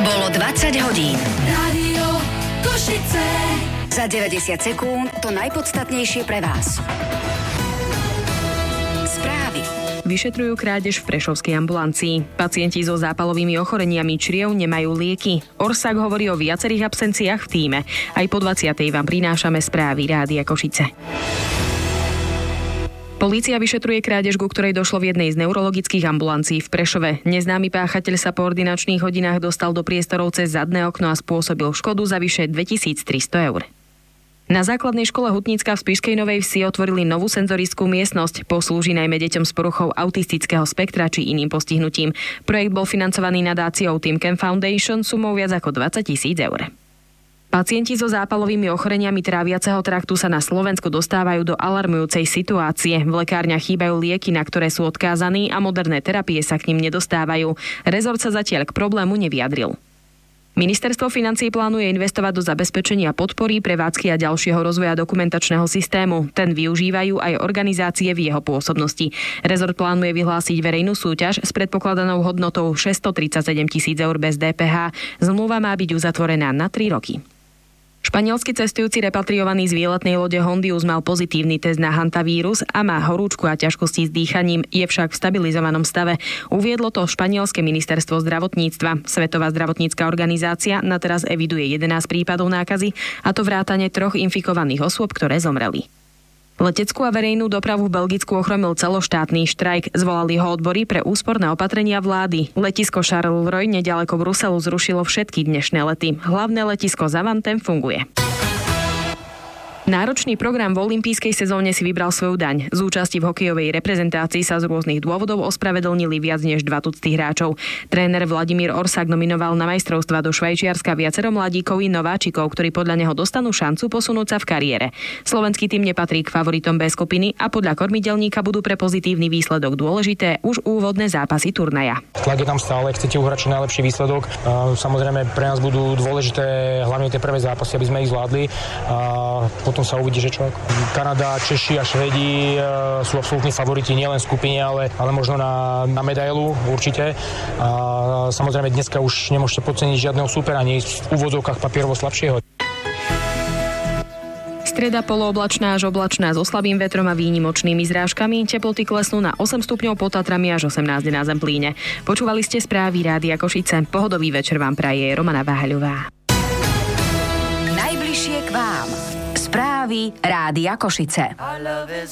Bolo 20 hodín. Rádio Košice. Za 90 sekúnd to najpodstatnejšie pre vás. Správy. Vyšetrujú krádež v prešovskej ambulancii. Pacienti so zápalovými ochoreniami čriev nemajú lieky. Orsák hovorí o viacerých absenciách v tíme. Aj po 20. vám prinášame správy Rádia Košice. Polícia vyšetruje krádež, ku ktorej došlo v jednej z neurologických ambulancií v Prešove. Neznámy páchateľ sa po ordinačných hodinách dostal do priestorov cez zadné okno a spôsobil škodu za vyše 2300 eur. Na základnej škole Hutnícka v Spišskej Novej Vsi otvorili novú senzorickú miestnosť. Poslúži najmä deťom s poruchou autistického spektra či iným postihnutím. Projekt bol financovaný nadáciou Team Camp Foundation sumou viac ako 20 000 eur. Pacienti so zápalovými ochoreniami tráviaceho traktu sa na Slovensku dostávajú do alarmujúcej situácie. V lekárniach chýbajú lieky, na ktoré sú odkázaní a moderné terapie sa k nim nedostávajú. Rezort sa zatiaľ k problému nevyjadril. Ministerstvo financií plánuje investovať do zabezpečenia podpory, prevádzky a ďalšieho rozvoja dokumentačného systému. Ten využívajú aj organizácie v jeho pôsobnosti. Rezort plánuje vyhlásiť verejnú súťaž s predpokladanou hodnotou 637 000 eur bez DPH. Zmluva má byť uzatvorená na 3 roky. Španielsky cestujúci repatriovaný z výletnej lode Hondius mal pozitívny test na hantavírus a má horúčku a ťažkosti s dýchaním, je však v stabilizovanom stave. Uviedlo to španielske ministerstvo zdravotníctva. Svetová zdravotnícka organizácia na teraz eviduje 11 prípadov nákazy, a to vrátane 3 infikovaných osôb, ktoré zomreli. Leteckú a verejnú dopravu v Belgicku ochromil celoštátny štrajk. Zvolali ho odbory pre úsporné opatrenia vlády. Letisko Charleroi neďaleko Bruselu zrušilo všetky dnešné lety. Hlavné letisko Zaventem funguje. Náročný program v olympijskej sezóne si vybral svoju daň. Z účasti v hokejovej reprezentácii sa z rôznych dôvodov ospravedlnili viac než 2 tucty hráčov. Tréner Vladimír Orsák nominoval na majstrovstvá do Švajčiarska viacero mladíkov i nováčikov, ktorí podľa neho dostanú šancu posunúť sa v kariére. Slovenský tým nepatrí k favoritom B skupiny a podľa kormidelníka budú pre pozitívny výsledok dôležité už úvodné zápasy turnaja. Tlak je tam stále, chcete uhrať čo najlepší výsledok. Samozrejme pre nás budú dôležité hlavne tie prvé zápasy, aby sme ich zvládli. Potom sa uvidí, že čo. Kanada, Češi a Švédi sú absolútni favoriti nielen v skupine, ale možno na medailu určite. A samozrejme dneska už nemôžete podceniť žiadneho súpera, nie v úvodzovkách papierovo slabšieho. Streda polooblačná až oblačná so slabým vetrom a výnimočnými zrážkami. Teploty klesnú na 8 stupňov pod Tatrami až 18 na Zemplíne. Počúvali ste správy Rádia Košice. Pohodový večer vám praje Romana Váhaľová. Najbližšie k vám. Správy Rádia Košice.